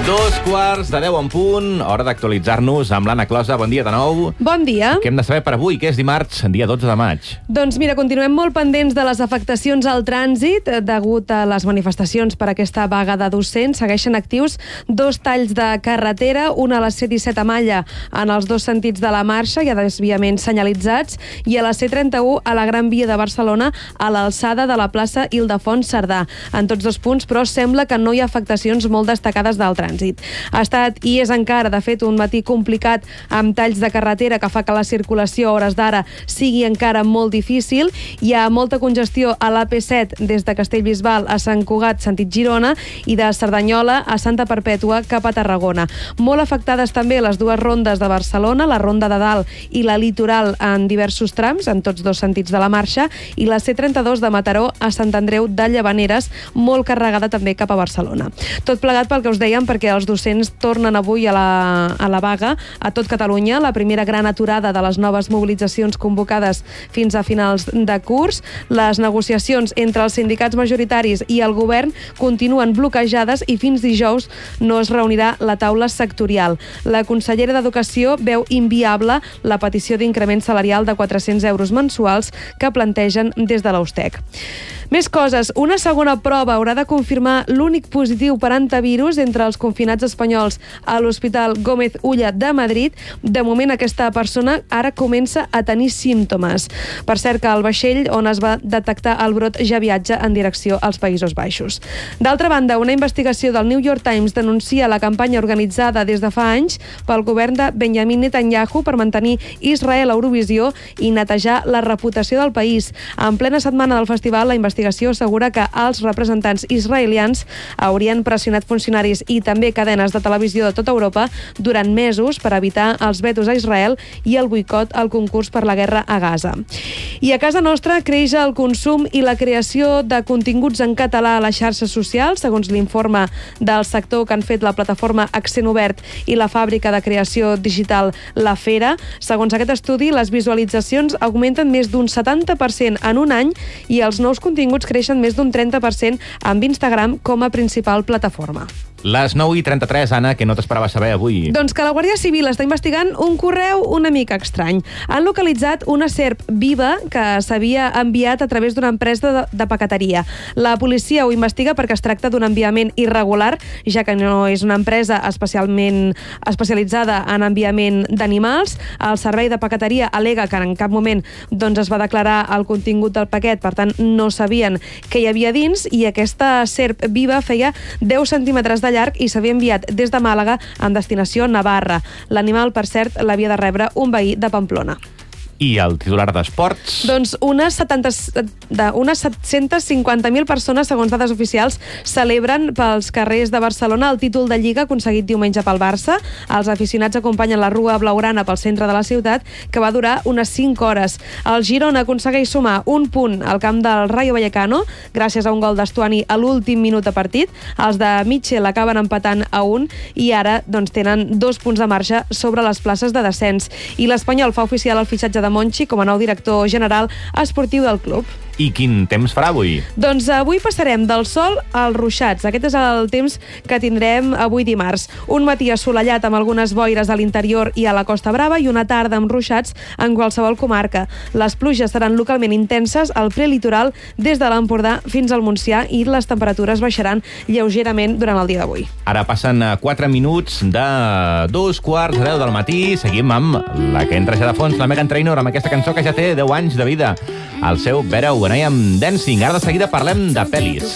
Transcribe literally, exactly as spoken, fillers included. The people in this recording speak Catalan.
Dos quarts de deu en punt, hora d'actualitzar-nos amb l'Anna Closa. Bon dia de nou. Bon dia. Què hem de saber per avui, que és dimarts, dia dotze de maig? Doncs mira, continuem molt pendents de les afectacions al trànsit degut a les manifestacions per aquesta vaga de docents. Segueixen actius dos talls de carretera, una a la C disset a Malla en els dos sentits de la marxa, hi ha desviaments senyalitzats, i a la C trenta-u a la Gran Via de Barcelona a l'alçada de la plaça Ildefons Cerdà. En tots dos punts, però, sembla que no hi ha afectacions molt destacades del trànsit. Ha estat i és encara, de fet, un matí complicat amb talls de carretera que fa que la circulació a hores d'ara sigui encara molt difícil. Hi ha molta congestió a l'A P set des de Castellbisbal a Sant Cugat, sentit Girona, i de Cerdanyola a Santa Perpètua cap a Tarragona. Molt afectades també les dues rondes de Barcelona, la ronda de Dalt i la Litoral en diversos trams, en tots dos sentits de la marxa, i la C trenta-dos de Mataró a Sant Andreu de Llavaneres, molt carregada també cap a Barcelona. Tot plegat pel que us dèiem, perquè els docents tornen avui a la, a la vaga a tot Catalunya, la primera gran aturada de les noves mobilitzacions convocades fins a finals de curs. Les negociacions entre els sindicats majoritaris i el govern continuen bloquejades i fins dijous no es reunirà la taula sectorial. La consellera d'Educació veu inviable la petició d'increment salarial de quatre-cents euros mensuals que plantegen des de l'Austec. Més coses. Una segona prova haurà de confirmar l'únic positiu per antivirus entre els confinats espanyols a l'Hospital Gómez Ulla de Madrid. De moment, aquesta persona ara comença a tenir símptomes. Per cert, que el vaixell on es va detectar el brot ja viatja en direcció als Països Baixos. D'altra banda, una investigació del New York Times denuncia la campanya organitzada des de fa anys pel govern de Benjamin Netanyahu per mantenir Israel a Eurovisió i netejar la reputació del país. En plena setmana del festival, la investigació assegura que els representants israelians haurien pressionat funcionaris i també cadenes de televisió de tota Europa durant mesos per evitar els vetos a Israel i el boicot al concurs per la guerra a Gaza. I a casa nostra creix el consum i la creació de continguts en català a les xarxes socials, segons l'informe del sector que han fet la plataforma Accent Obert i la fàbrica de creació digital La Fera. Segons aquest estudi, les visualitzacions augmenten més d'un setanta per cent en un any i els nous continguts creixen més d'un trenta per cent amb Instagram com a principal plataforma. Les nou i trenta-tres, Anna, que no t'esperava saber avui. Doncs que la Guàrdia Civil està investigant un correu una mica estrany. Han localitzat una serp viva que s'havia enviat a través d'una empresa de, de paqueteria. La policia ho investiga perquè es tracta d'un enviament irregular, ja que no és una empresa especialment especialitzada en enviament d'animals. El servei de paqueteria al·lega que en cap moment doncs, es va declarar el contingut del paquet, per tant no sabien què hi havia dins, i aquesta serp viva feia deu centímetres de llarg i s'havia enviat des de Màlaga en destinació Navarra. L'animal, per cert, l'havia de rebre un veí de Pamplona. I el titular d'esports? Doncs unes, setanta, de, unes set-centes cinquanta mil persones, segons dades oficials, celebren pels carrers de Barcelona el títol de Lliga aconseguit diumenge pel Barça. Els aficionats acompanyen la Rua Blaugrana pel centre de la ciutat, que va durar unes cinc hores. El Girona aconsegueix sumar un punt al camp del Rayo Vallecano, gràcies a un gol d'Estuani a l'últim minut de partit. Els de Mitchell acaben empatant a un i ara doncs, tenen dos punts de marge sobre les places de descens. I l'Espanyol fa oficial el fitxatge de Monchi com a nou director general esportiu del club. I quin temps farà avui? Doncs avui passarem del sol als ruixats. Aquest és el temps que tindrem avui dimarts. Un matí assolellat amb algunes boires a l'interior i a la Costa Brava i una tarda amb ruixats en qualsevol comarca. Les pluges seran localment intenses al prelitoral des de l'Empordà fins al Montsià i les temperatures baixaran lleugerament durant el dia d'avui. Ara passen quatre minuts de dos quarts de deu del matí. Seguim amb la que entra ja de fons, la Meghan Trainor, amb aquesta cançó que ja té deu anys de vida. El seu Better When I Am Dancing. Ara de seguida parlem de pel·lis.